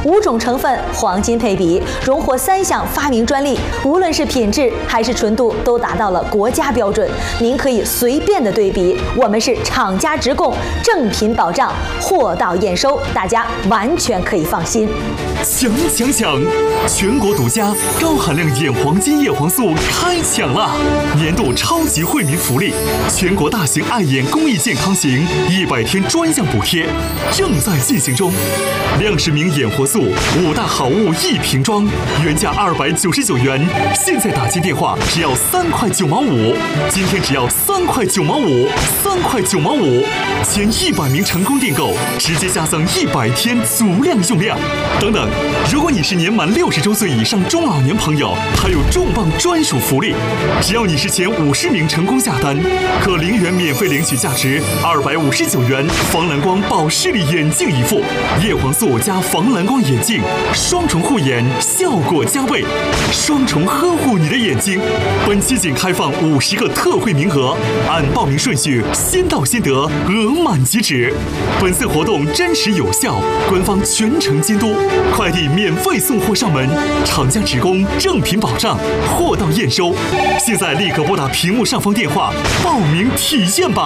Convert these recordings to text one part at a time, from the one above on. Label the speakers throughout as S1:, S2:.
S1: 5种成分黄金配比，荣获3项发明专利，无论是品质还是纯度都达到了国家标准。您可以随便的对比，我们是厂家直供，正品保障，货到验收，大家完全可以放心。
S2: 抢！全国独家高含量眼黄金叶黄素开抢了！年度超级惠民福利，全国大型爱眼公益健康行100天专项补贴正在进行中。亮世明眼活素5大好物1瓶装，原价299元，现在打进电话只要3块9毛5，今天只要3块9毛5，3块9毛5，前100名成功订购直接加赠100天足量用量。等等，如果你是年满60周岁以上中老年朋友，还有重磅专属福利，只要你是前50名成功下单，可0元免费领取价值259元防蓝光保视力眼镜一副，叶黄素加防蓝光眼镜，双重护眼，效果加倍，双重呵护你的眼睛。本期仅开放50个特惠名额，按报名顺序先到先得，额满即止。本次活动真实有效，官方全程监督，快递免费送货上门，厂家直供，正品保障，货到验收。现在立刻拨打屏幕上方电话报名体验吧。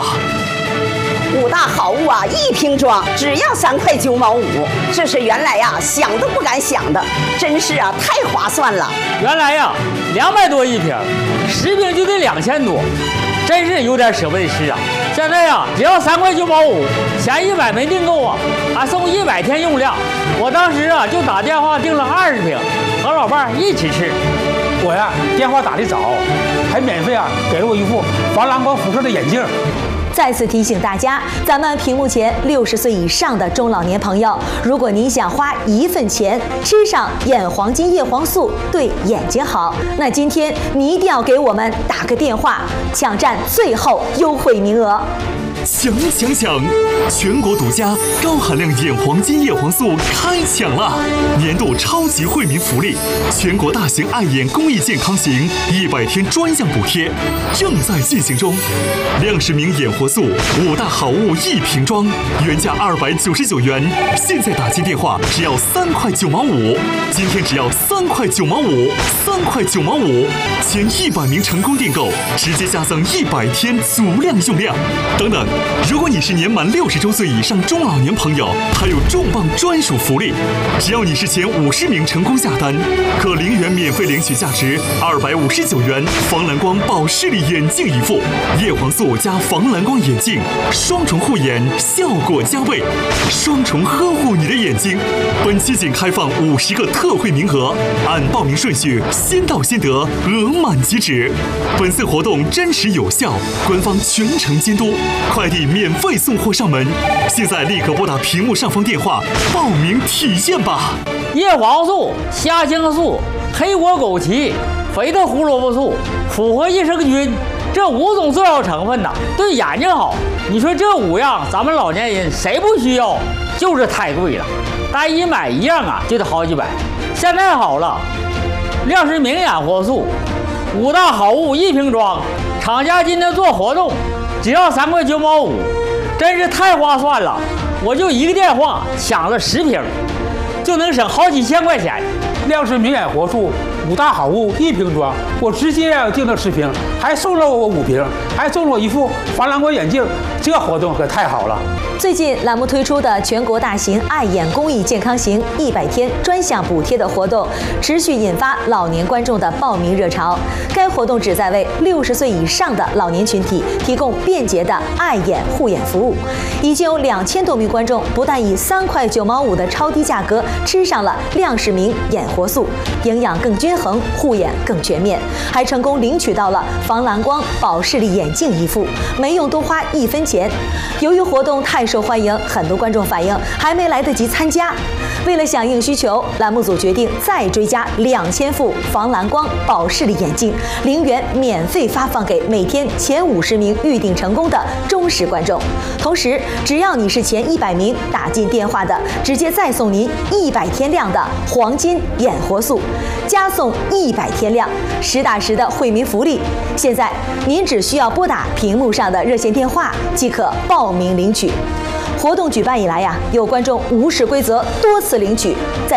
S3: 5大好物啊，1瓶装，只要3块9毛5，这是原来呀想都不敢想的，真是啊太划算了。
S4: 原来呀200多1瓶，10瓶就得2000多，真是有点舍不得吃啊。现在呀只要3块9毛5，前100名订购啊，还送100天用量。我当时啊就打电话订了20瓶，和老伴一起吃。
S5: 我呀电话打得早，还免费啊给了我一副防蓝光辐射的眼镜。
S1: 再次提醒大家，咱们屏幕前60岁以上的中老年朋友，如果您想花1份钱吃上眼黄金叶黄素，对眼睛好，那今天你一定要给我们打个电话，抢占最后优惠名额。
S2: 抢！全国独家高含量眼黄金叶黄素开抢了！年度超级惠民福利，全国大型爱眼公益健康行100天专项补贴正在进行中。亮世明眼活素5大好物1瓶装，原价299元，现在打进电话只要3块9毛5，今天只要3块9毛5，3块9毛5，前100名成功订购直接加赠100天足量用量。等等，如果你是年满60周岁以上中老年朋友，还有重磅专属福利，只要你是前50名成功下单，可0元免费领取价值259元防蓝光保视力眼镜一副，叶黄素加防蓝光眼镜，双重护眼，效果加倍，双重呵护你的眼睛。本期仅开放50个特惠名额，按报名顺序先到先得，额满即止。本次活动真实有效，官方全程监督，快递免费送货上门。现在立刻拨打屏幕上方电话报名体验吧。
S4: 叶黄素、虾青素、黑果枸杞、肥的胡萝卜素、复合益生菌，这5种重要成分呐，对眼睛好。你说这5样，咱们老年人谁不需要？就是太贵了，单一买1样啊就得好几百。现在好了，亮世明眼活素5大好物1瓶装，厂家今天做活动，只要3块9毛5，真是太划算了。我就1个电话抢了10瓶，就能省好几千块钱。
S5: 亮世明眼活素5大好物1瓶装，我直接订了10瓶，还送了我5瓶，还送了我一副防蓝光眼镜，这活动可太好了。
S1: 最近栏目推出的全国大型爱眼公益健康行100天专项补贴的活动，持续引发老年观众的报名热潮。该活动旨在为60岁以上的老年群体提供便捷的爱眼护眼服务。已经有2000多名观众不但以3块9毛5的超低价格吃上了亮世明眼活素，营养更均衡，护眼更全面，还成功领取到了防蓝光保视力眼镜一副，没用多花1分钱。由于活动太受欢迎，很多观众反映还没来得及参加。为了响应需求，栏目组决定再追加2000副防蓝光保视力眼镜，0元免费发放给每天前50名预订成功的忠实观众。同时，只要你是前100名打进电话的，直接再送您100天量的黄金眼活素，加送100天量，实打实的惠民福利。现在您只需要拨打屏幕上的热线电话即可报名领取。活动举办以来呀，有观众无视规则多次领取，在